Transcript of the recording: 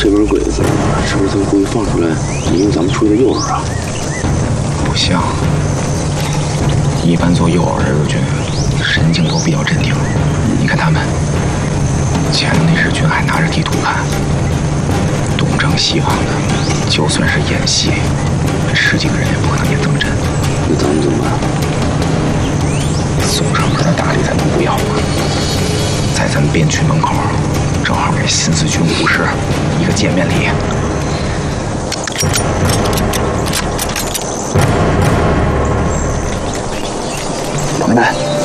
这边鬼子是不是他们故意放出来引诱咱们出去的诱饵啊？ 不像，一般做诱饵的日军神情都比较镇定。你看他们，前头那日军还拿着地图看，东张西望的，就算是演戏，10几个人也不可能演这么真。 那咱们怎么办？ 送上门的大礼咱能不要吗？在咱们边区门口，正好给新四军武士一个见面礼。 老妹妹。